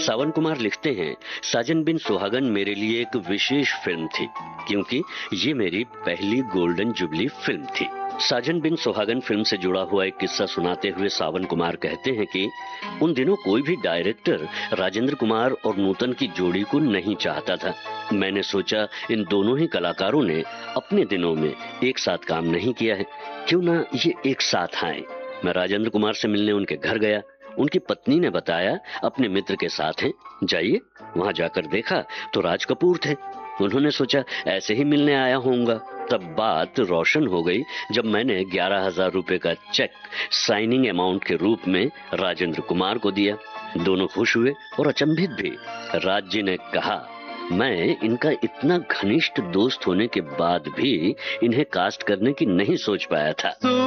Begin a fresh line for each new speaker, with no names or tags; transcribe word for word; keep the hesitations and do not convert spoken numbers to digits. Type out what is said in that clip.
सावन कुमार लिखते हैं, साजन बिन सुहागन मेरे लिए एक विशेष फिल्म थी, क्योंकि ये मेरी पहली गोल्डन जुबली फिल्म थी। साजन बिन सुहागन फिल्म से जुड़ा हुआ एक किस्सा सुनाते हुए सावन कुमार कहते हैं कि उन दिनों कोई भी डायरेक्टर राजेंद्र कुमार और नूतन की जोड़ी को नहीं चाहता था। मैंने सोचा इन दोनों ही कलाकारों ने अपने दिनों में एक साथ काम नहीं किया है, क्यों ना ये एक साथ आए। मैं राजेंद्र कुमार से मिलने उनके घर गया। उनकी पत्नी ने बताया अपने मित्र के साथ हैं, जाइए। वहां जाकर देखा तो राज कपूर थे। उन्होंने सोचा ऐसे ही मिलने आया होऊंगा। तब बात रोशन हो गई जब मैंने ग्यारह हजार रुपए का चेक साइनिंग अमाउंट के रूप में राजेंद्र कुमार को दिया। दोनों खुश हुए और अचंभित भी। राज जी ने कहा, मैं इनका इतना घनिष्ठ दोस्त होने के बाद भी इन्हें कास्ट करने की नहीं सोच पाया था।